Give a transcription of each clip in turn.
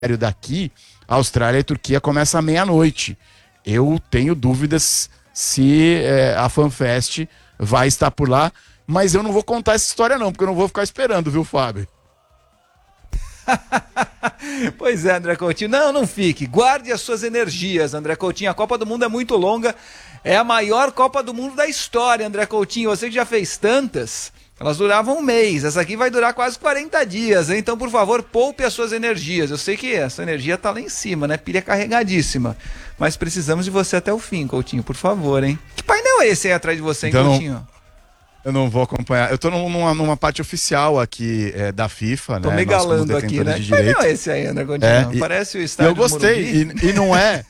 daqui, Austrália e Turquia começa à meia-noite. Eu tenho dúvidas se a FanFest vai estar por lá, mas eu não vou contar essa história não, porque eu não vou ficar esperando, viu, Fábio? Pois é, André Coutinho. Não fique. Guarde as suas energias, André Coutinho. A Copa do Mundo é muito longa. É a maior Copa do Mundo da história, André Coutinho. Você que já fez tantas, elas duravam um mês. Essa aqui vai durar quase 40 dias, hein? Então, por favor, poupe as suas energias. Eu sei que essa energia tá lá em cima, né? Pilha carregadíssima. Mas precisamos de você até o fim, Coutinho, por favor, hein? Que painel é esse aí atrás de você, hein, então, Coutinho? Eu não vou acompanhar. Eu tô numa parte oficial aqui da FIFA, né? Tô me galando aqui, né? Que painel é esse aí, André Coutinho? Parece o estádio. Eu gostei, e não é...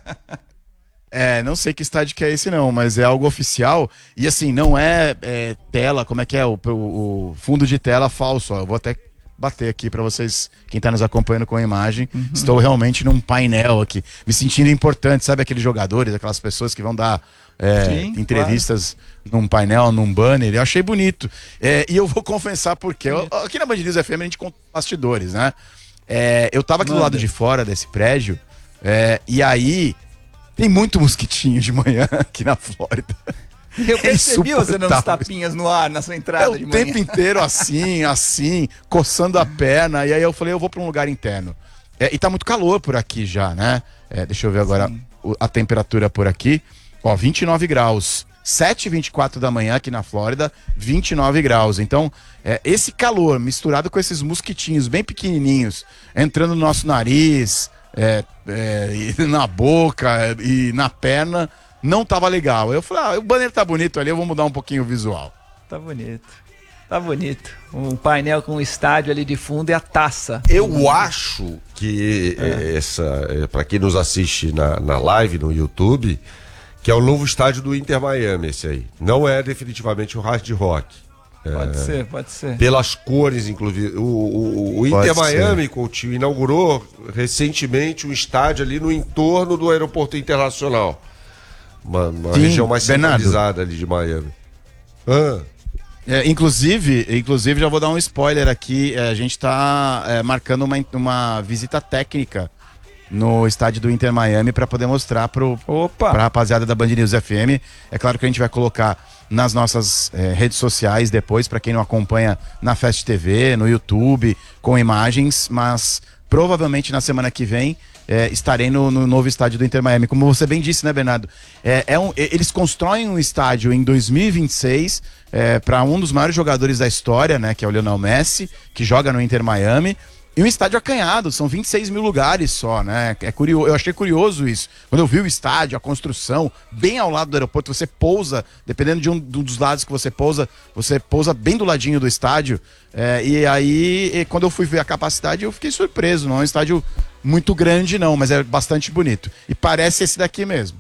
não sei que estádio que é esse não, mas é algo oficial. E assim, não é tela, como é que é? O fundo de tela falso, ó. Eu vou até bater aqui pra vocês, quem tá nos acompanhando com a imagem. Uhum. Estou realmente num painel aqui, me sentindo importante, sabe aqueles jogadores, aquelas pessoas que vão dar entrevistas num painel, num banner. Eu achei bonito. E eu vou confessar porque aqui na Band News FM a gente conta bastidores, né? Eu tava aqui do lado de fora desse prédio, e aí tem muito mosquitinho de manhã aqui na Flórida. Eu percebi você dando uns tapinhas no ar na sua entrada de manhã. O tempo inteiro assim, coçando a perna. E aí eu falei, eu vou para um lugar interno. E tá muito calor por aqui já, né? Deixa eu ver agora a temperatura por aqui. Ó, 29 graus. 7h24 da manhã aqui na Flórida, 29 graus. Então, esse calor misturado com esses mosquitinhos bem pequenininhos entrando no nosso nariz, na boca e na perna, não tava legal. Eu falei, o banner tá bonito ali, eu vou mudar um pouquinho o visual. Tá bonito. Tá bonito. Um painel com um estádio ali de fundo e a taça. Eu acho que para quem nos assiste na live no YouTube, que é o novo estádio do Inter Miami, esse aí. Não é definitivamente o Hard Rock. Pode ser. Pelas cores, inclusive. O Inter Miami, Coutinho, inaugurou recentemente um estádio ali no entorno do Aeroporto Internacional. Uma região mais centralizada ali de Miami. Inclusive, já vou dar um spoiler aqui. A gente está marcando uma visita técnica no estádio do Inter Miami para poder mostrar pra rapaziada da Band News FM. É claro que a gente vai colocar nas nossas redes sociais depois, para quem não acompanha na Fest TV, no YouTube, com imagens, mas provavelmente na semana que vem estarei no novo estádio do Inter Miami. Como você bem disse, né, Bernardo? Eles constroem um estádio em 2026 para um dos maiores jogadores da história, né, que é o Lionel Messi, que joga no Inter Miami. E um estádio acanhado, são 26 mil lugares só, né? Eu achei curioso isso. Quando eu vi o estádio, a construção, bem ao lado do aeroporto, você pousa, dependendo de um dos lados que você pousa bem do ladinho do estádio. E aí, quando eu fui ver a capacidade, eu fiquei surpreso. Não é um estádio muito grande, não, mas é bastante bonito. E parece esse daqui mesmo.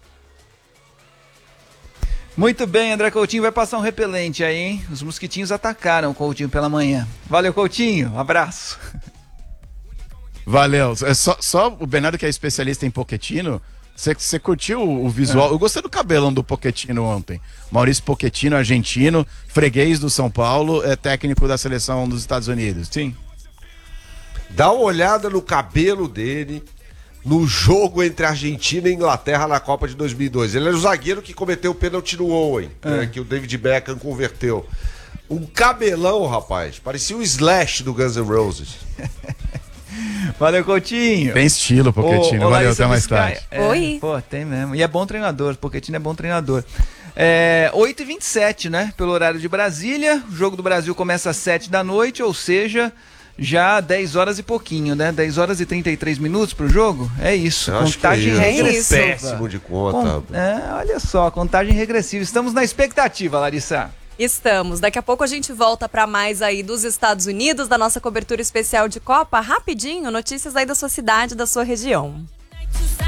Muito bem, André Coutinho, vai passar um repelente aí, hein? Os mosquitinhos atacaram o Coutinho pela manhã. Valeu, Coutinho, um abraço. Valeu. Só o Bernardo, que é especialista em Pochettino, você curtiu o visual? Eu gostei do cabelão do Pochettino ontem. Maurício Pochettino, argentino, freguês do São Paulo, técnico da seleção dos Estados Unidos. Sim. Dá uma olhada no cabelo dele no jogo entre Argentina e Inglaterra na Copa de 2002. Ele era o zagueiro que cometeu o pênalti no Owen, que o David Beckham converteu. Um cabelão, rapaz. Parecia o Slash do Guns N' Roses. Valeu, Coutinho. Tem estilo, Pochettino. Valeu, até mais tarde. Oi. Pô, tem mesmo. E é bom treinador. Pochettino é bom treinador. 8h27, né? Pelo horário de Brasília. O jogo do Brasil começa às 7 da noite, ou seja, já 10 horas e pouquinho, né? 10 horas e 33 minutos pro jogo. É isso. Contagem regressiva. Péssimo de conta. Olha só, contagem regressiva. Estamos na expectativa, Larissa. Estamos. Daqui a pouco a gente volta para mais aí dos Estados Unidos, da nossa cobertura especial de Copa. Rapidinho, notícias aí da sua cidade, da sua região.